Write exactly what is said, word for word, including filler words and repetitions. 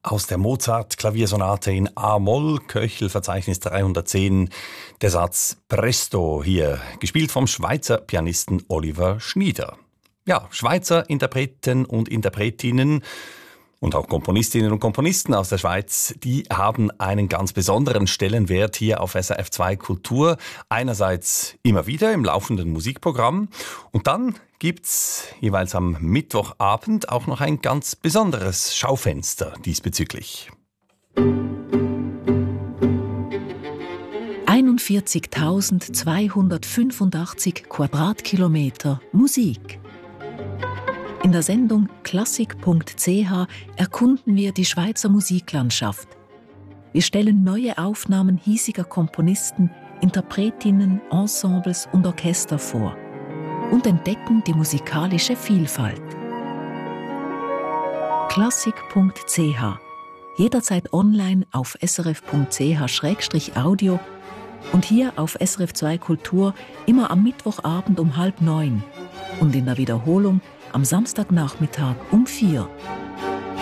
Aus der Mozart-Klaviersonate in A-Moll, Köchel-Verzeichnis dreihundertzehn, der Satz Presto hier, gespielt vom Schweizer Pianisten Oliver Schnieder. Ja, Schweizer Interpreten und Interpretinnen und auch Komponistinnen und Komponisten aus der Schweiz, die haben einen ganz besonderen Stellenwert hier auf S R F zwei Kultur. Einerseits immer wieder im laufenden Musikprogramm und dann gibt's jeweils am Mittwochabend auch noch ein ganz besonderes Schaufenster diesbezüglich. einundvierzigtausendzweihundertfünfundachtzig Quadratkilometer Musik. In der Sendung klassik punkt c h erkunden wir die Schweizer Musiklandschaft. Wir stellen neue Aufnahmen hiesiger Komponisten, Interpretinnen, Ensembles und Orchester vor und entdecken die musikalische Vielfalt. klassik punkt c h, jederzeit online auf s r f punkt c h Schrägstrich audio und hier auf S R F zwei Kultur immer am Mittwochabend um halb neun und in der Wiederholung am Samstagnachmittag um vier.